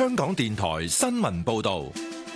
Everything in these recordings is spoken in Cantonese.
香港電台新聞報道。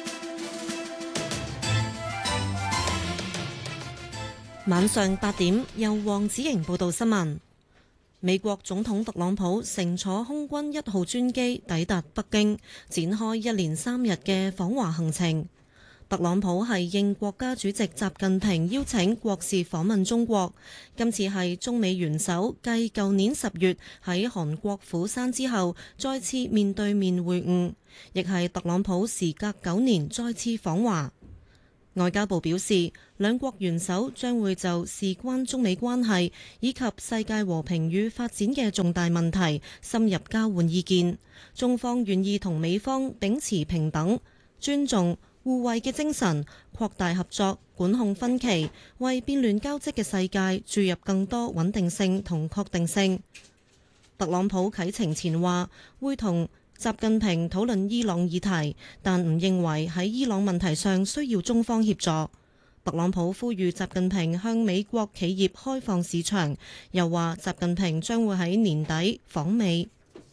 晚上8點，由黃子瑩報道新聞。美國總統特朗普乘坐空軍1號專機抵達北京，展開一連3日嘅訪華行程。特朗普係應國家主席習近平邀請國事訪問中國，今次係中美元首繼舊年10月喺韓國釜山之後再次面對面會晤，亦係特朗普時隔9年再次訪華。外交部表示，兩國元首將會就事關中美關係以及世界和平與發展嘅重大問題深入交換意見。中方願意同美方秉持平等、尊重、互惠嘅精神，擴大合作，管控分歧，為變亂交織嘅世界注入更多穩定性同確定性。特朗普啟程前話會同習近平討論伊朗議題，但唔認為喺伊朗問題上需要中方協助。特朗普呼籲習近平向美國企業開放市場，又話習近平將會喺年底訪美。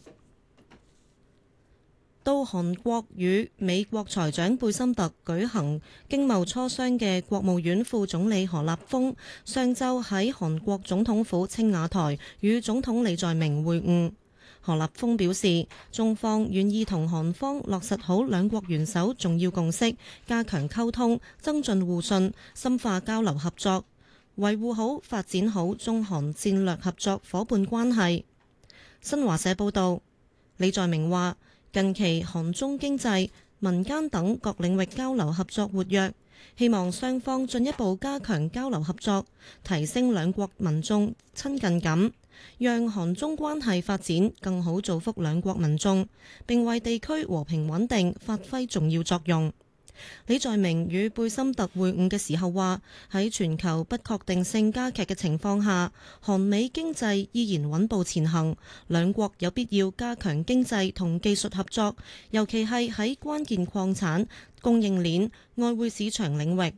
到韓國與美國財長貝森特舉行經貿磋商嘅國務院副總理何立峰，上晝喺韓國總統府青瓦台與總統李在明會晤。何立峰表示，中方願意同韓方落實好兩國元首重要共識，加強溝通，增進互信，深化交流合作，維護好、發展好中韓戰略合作夥伴關係。新華社報道，李在明話，近期韓中經濟、民間等各領域交流合作活躍，希望雙方進一步加強交流合作，提升兩國民眾親近感，讓韓中關係發展更好，造福兩國民眾，並為地區和平穩定發揮重要作用。李在明與貝森特會晤嘅時候話，喺全球不確定性加劇嘅情況下，韓美經濟依然穩步前行，兩國有必要加強經濟同技術合作，尤其係喺關鍵礦產、供應鏈、外匯市場領域。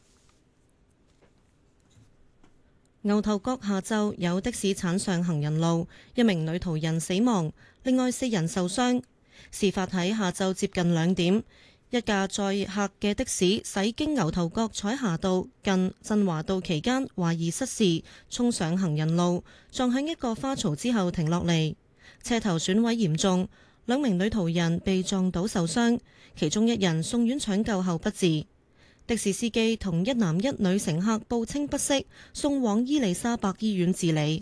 牛頭角下晝有的士鏟上行人路，一名女途人死亡，另外4人受傷。事發喺下晝接近2點。一架載客嘅的士駛經牛頭角彩霞道近振華道期間，懷疑失事，衝上行人路，撞向一個花槽之後停落嚟，車頭損毀嚴重，2名女途人被撞倒受傷，其中1人送院搶救後不治。的士司機同1男1女乘客報稱不適，送往伊利沙伯醫院治理。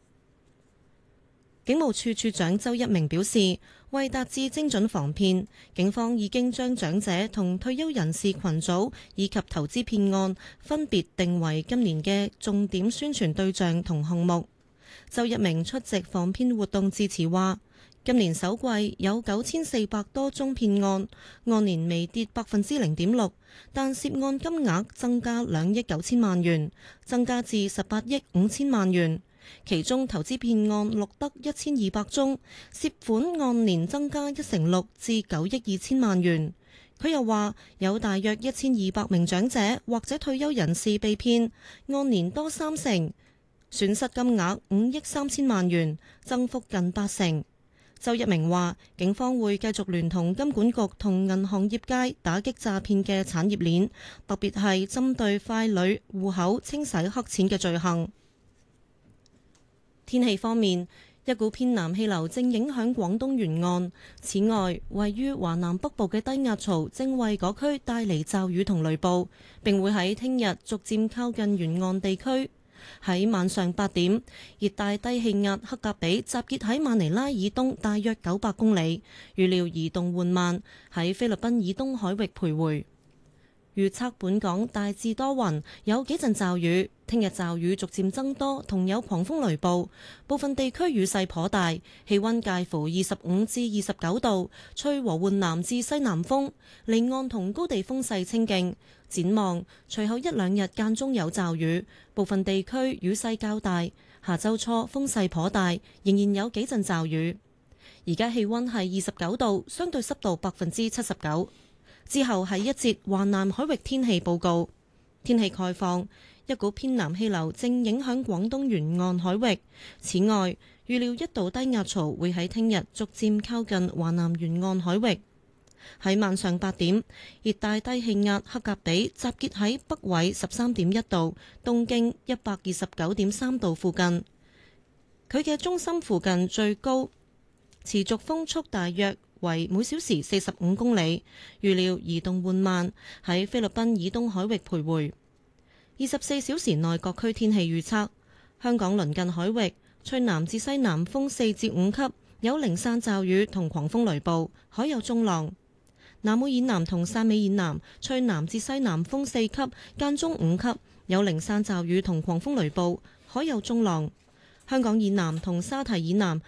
警務處處長周一鳴表示，為達至精準防騙，警方已經將長者同退休人士群組以及投資騙案分別定為今年嘅重點宣傳對象同項目。周一鳴出席防騙活動致辭話，今年首季有9400多宗騙案，按年微跌0.6%，但涉案金額增加2億9千萬元，增加至18億5千萬元。其中投資騙案錄得1200宗，涉款按年增加6%至9億2千萬元。佢又話有大約1200名長者或者退休人士被騙，按年多30%，損失金額5億3千萬元，增幅近80%。周一鳴話，警方會繼續聯同金管局同銀行業界打擊詐騙嘅產業鏈，特別係針對傀儡戶口清洗黑錢嘅罪行。天氣方面，一股偏南氣流正影響廣東沿岸。此外，位於華南北部嘅低壓槽正為嗰區帶嚟驟雨同雷暴，並會喺聽日逐漸靠近沿岸地區。喺晚上8點，熱帶低氣壓克格比集結喺馬尼拉以東大約900公里，預料移動緩慢，喺菲律賓以東海域徘徊。預測本港大致多雲，有幾陣驟雨。聽日驟雨逐漸增多，同有狂風雷暴，部分地區雨勢頗大。氣溫介乎25至29度，吹和緩南至西南風，離岸同高地風勢清勁。展望隨後1-2日間中有驟雨，部分地區雨勢較大。下周初風勢頗大，仍然有幾陣驟雨。而家氣溫係29度，相對濕度79%。之後係一節華南海域天氣報告。天氣概況，一股偏南氣流正影響廣東沿岸海域。此外， 預料一道低壓槽會喺聽日逐漸靠近華南沿岸海域。喺晚上8點，熱帶低氣壓克格比集結喺北緯13.1度、東經129.3度附近。佢嘅中心附近最高持續風速大約為每小時45公里，預料移動緩慢，喺菲律賓以東海域徘徊。24小時內各區天氣預測：香港鄰近海域吹南至西南風4至5級，有零散驟雨同狂風雷暴，海有中浪。南澳以南同汕尾以南吹南至西南風4級，間中5級，有零散驟雨同狂風雷暴，海有中浪。香港以南同沙堤以南